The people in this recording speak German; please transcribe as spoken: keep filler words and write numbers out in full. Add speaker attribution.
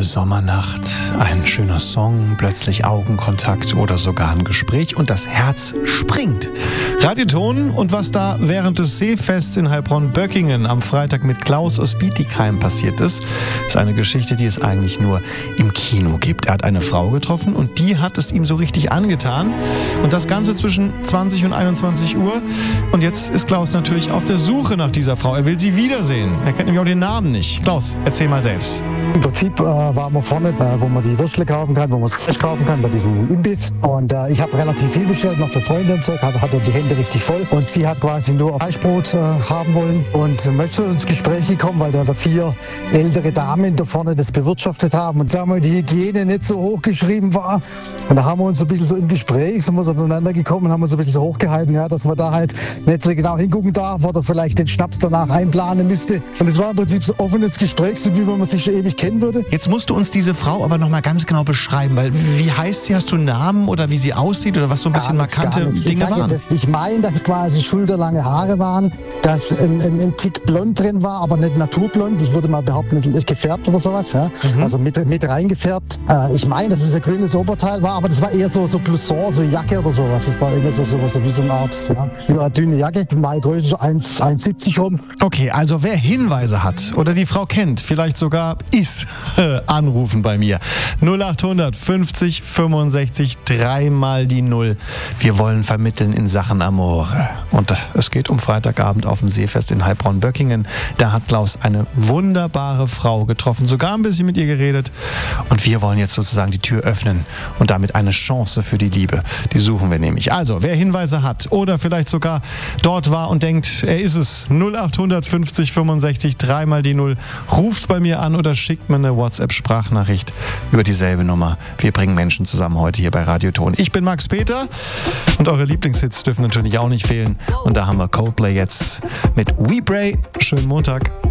Speaker 1: graue Sommernacht, ein schöner Song, plötzlich Augenkontakt oder sogar ein Gespräch und das Herz springt. Radioton und was da während des Seefests in Heilbronn-Böckingen am Freitag mit Klaus aus Bietigheim passiert ist, ist eine Geschichte, die es eigentlich nur im Kino gibt. Er hat eine Frau getroffen und die hat es ihm so richtig angetan. Und das Ganze zwischen zwanzig und einundzwanzig Uhr. Und jetzt ist Klaus natürlich auf der Suche nach dieser Frau. Er will sie wiedersehen. Er kennt nämlich auch den Namen nicht. Klaus, erzähl mal selbst.
Speaker 2: Im Prinzip äh, waren wir vorne, äh, wo man die Würstle kaufen kann, wo man das Fleisch kaufen kann, bei diesem Imbiss. Und äh, ich habe relativ viel bestellt, noch für Freunde und so, hat, hat die Hände richtig voll. Und sie hat quasi nur Fleischbrot äh, haben wollen und äh, möchte ins Gespräch gekommen, weil da vier ältere Damen da vorne das bewirtschaftet haben. Und sagen wir, die Hygiene nicht so hochgeschrieben war. Und da haben wir uns so ein bisschen so im Gespräch, sind wir so aneinander gekommen und haben uns so ein bisschen so hochgehalten, ja, dass man da halt nicht so genau hingucken darf oder vielleicht den Schnaps danach einplanen müsste. Und es war im Prinzip so ein offenes Gespräch, so wie man sich schon ewig kennen würde.
Speaker 1: Jetzt musst du uns diese Frau aber noch mal ganz genau beschreiben, weil wie heißt sie? Hast du einen Namen oder wie sie aussieht oder was so ein bisschen
Speaker 2: Gar nichts,
Speaker 1: markante
Speaker 2: gar nichts.
Speaker 1: Dinge
Speaker 2: Ich
Speaker 1: waren?
Speaker 2: Das, ich meine, dass es quasi schulterlange Haare waren, dass ein, ein, ein Tick blond drin war, aber nicht naturblond. Ich würde mal behaupten, es ist gefärbt oder sowas. Ja? Mhm. Also mit, mit reingefärbt. Äh, ich meine, dass es ein grünes Oberteil war, aber das war eher so, so Blouson, so Jacke oder sowas. Das war immer so, so, so wie so eine Art, ja, eine dünne Jacke. Meine Größe so eins Komma siebzig rum.
Speaker 1: Okay, also wer Hinweise hat oder die Frau kennt, vielleicht sogar ist, anrufen bei mir. null achthundert fünfzig fünfundsechzig, dreimal die Null. Wir wollen vermitteln in Sachen Amore. Und es geht um Freitagabend auf dem Seefest in Heilbronn-Böckingen. Da hat Klaus eine wunderbare Frau getroffen, sogar ein bisschen mit ihr geredet. Und wir wollen jetzt sozusagen die Tür öffnen und damit eine Chance für die Liebe. Die suchen wir nämlich. Also, wer Hinweise hat oder vielleicht sogar dort war und denkt, er ist es, null achthundert fünfzig fünfundsechzig, dreimal die Null, ruft bei mir an oder schickt mir eine WhatsApp-Sprachnachricht über dieselbe Nummer. Wir bringen Menschen zusammen heute hier bei Radioton. Ich bin Max Peter und eure Lieblingshits dürfen natürlich auch nicht fehlen. Und da haben wir Coldplay jetzt mit We Pray. Schönen Montag.